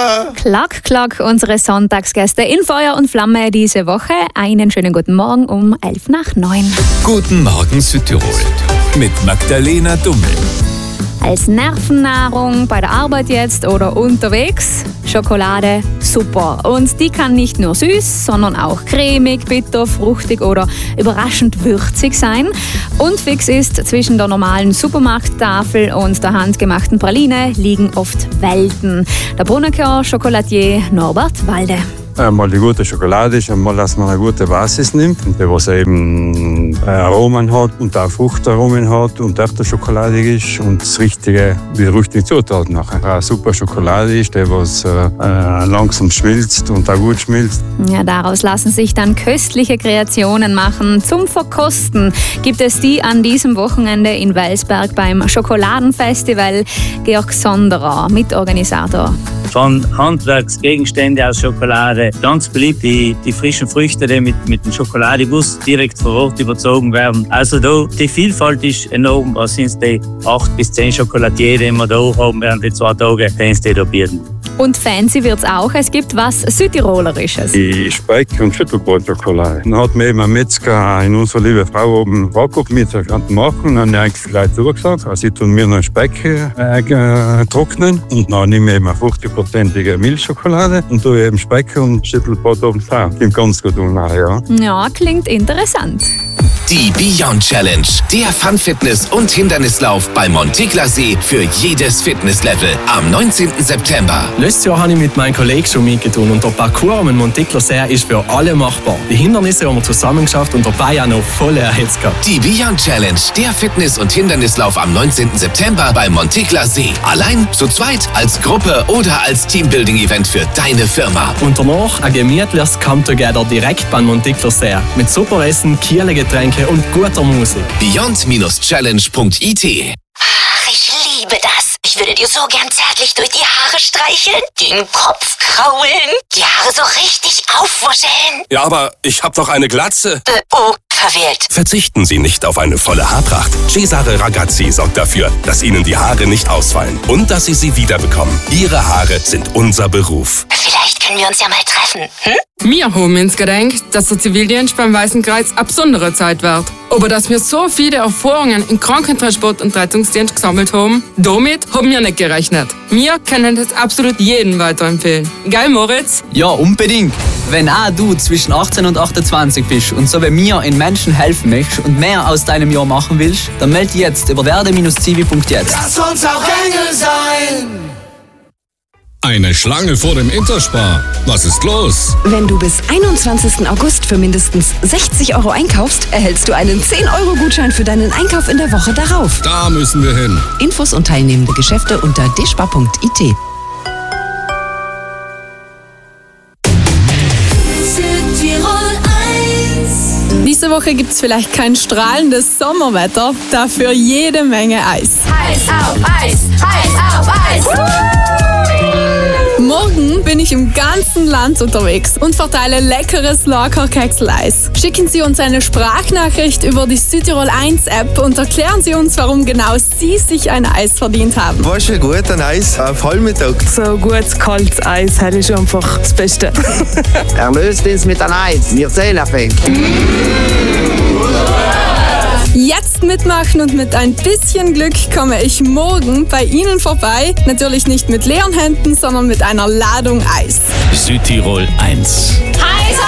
Klack, klack, unsere Sonntagsgäste in Feuer und Flamme diese Woche. Einen schönen guten Morgen um 8:50. Guten Morgen Südtirol mit Magdalena Dummel. Als Nervennahrung bei der Arbeit jetzt oder unterwegs, Schokolade super. Und die kann nicht nur süß, sondern auch cremig, bitter, fruchtig oder überraschend würzig sein. Und fix ist, zwischen der normalen Supermarkttafel und der handgemachten Praline liegen oft Welten. Der Brunnecker Chocolatier Norbert Walde. Einmal die gute Schokolade ist, einmal, dass man eine gute Basis nimmt, die was eben Aromen hat und auch Fruchtaromen hat und auch schokoladig ist und die richtige Zutat nachher. Eine super Schokolade ist, die was langsam schmilzt und auch gut schmilzt. Ja, daraus lassen sich dann köstliche Kreationen machen. Zum Verkosten gibt es die an diesem Wochenende in Welsberg beim Schokoladenfestival. Georg Sonderer, Mitorganisator. Von Handwerksgegenstände aus Schokolade, ganz beliebt die frischen Früchte, die mit dem Schokoladeguss direkt vor Ort überzogen werden. Also da, die Vielfalt ist enorm. Was sind die 8 bis 10 Chocolatier, die wir da haben während die 2 Tage, die da bieten. Und fancy wird's auch. Es gibt was Südtirolerisches. Die Speck- und Schüttelbrot-Schokolade. Dann hat mir eben ein Metzger in unserer liebe Frau oben Vakuum mit machen und dann habe ich gleich zugesagt. Also ich tue mir noch Speck trocknen und dann nehme ich eben eine 50%ige Milchschokolade und tue eben Speck und Schüttelbrot oben drauf. Klingt ganz gut nachher. Ja, klingt interessant. Die Beyond Challenge, der Fun-Fitness- und Hindernislauf bei Montiglasee für jedes Fitnesslevel am 19. September. Letztes Jahr habe ich mit meinem Kollegen schon mitgetan und der Parcours am Montiglasee ist für alle machbar. Die Hindernisse haben wir zusammen geschafft und dabei auch noch volle Erhitz gehabt. Die Beyond Challenge, der Fitness- und Hindernislauf am 19. September bei Montiglasee. Allein, zu zweit, als Gruppe oder als Teambuilding-Event für deine Firma. Und danach ein gemütliches Come-Together direkt beim Montiglasee. Mit super Essen, kühlen Getränken und guter Musik. Beyond-challenge.it. Ach, ich liebe das. Ich würde dir so gern zärtlich durch die Haare streicheln, den Kopf kraulen, die Haare so richtig aufwuscheln. Ja, aber ich hab doch eine Glatze. Oh, verwählt. Verzichten Sie nicht auf eine volle Haarpracht. Cesare Ragazzi sorgt dafür, dass Ihnen die Haare nicht ausfallen und dass Sie sie wiederbekommen. Ihre Haare sind unser Beruf. Vielleicht können wir uns ja mal treffen, hm? Wir haben uns gedacht, dass der Zivildienst beim Weißen Kreuz eine besondere Zeit wird. Aber dass wir so viele Erfahrungen im Krankentransport und Rettungsdienst gesammelt haben, damit haben wir nicht gerechnet. Wir können das absolut jedem weiterempfehlen. Gell, Moritz? Ja, unbedingt. Wenn auch du zwischen 18 und 28 bist und so wie mir in Menschen helfen möchtest und mehr aus deinem Jahr machen willst, dann melde dich jetzt über werde-zivi.jetzt. Lass uns auch Engel sein! Eine Schlange vor dem Interspar. Was ist los? Wenn du bis 21. August für mindestens 60 € einkaufst, erhältst du einen 10-€-Gutschein für deinen Einkauf in der Woche darauf. Da müssen wir hin. Infos und teilnehmende Geschäfte unter despar.it. Diese Woche gibt es vielleicht kein strahlendes Sommerwetter, dafür jede Menge Eis. Heiß auf Eis, heiß auf Eis. Morgen bin ich im ganzen Land unterwegs und verteile leckeres Lagerkeksel-Eis. Schicken Sie uns eine Sprachnachricht über die Südtirol 1 App und erklären Sie uns, warum genau Sie sich ein Eis verdient haben. Was ist gut ein Eis am Vormittag? So gutes, kaltes Eis, das ist einfach das Beste. Erlöst uns mit einem Eis, wir sehen auf ihn. Jetzt mitmachen und mit ein bisschen Glück komme ich morgen bei Ihnen vorbei. Natürlich nicht mit leeren Händen, sondern mit einer Ladung Eis. Südtirol 1. Heiß